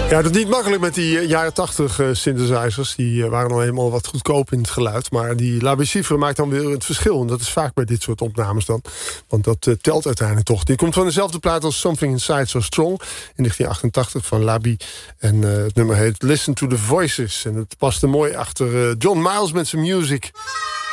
Ja, dat is niet makkelijk met die jaren 80 synthesizers. Die waren nog helemaal wat goedkoop in het geluid. Maar die La Bicifre maakt dan weer het verschil. En dat is vaak bij dit soort opnames dan. Want dat telt uiteindelijk toch. Die komt van dezelfde plaat als Something Inside So Strong in 1988 van Labi. En het nummer heet Listen to the Voices. En het paste mooi achter John Miles met zijn music.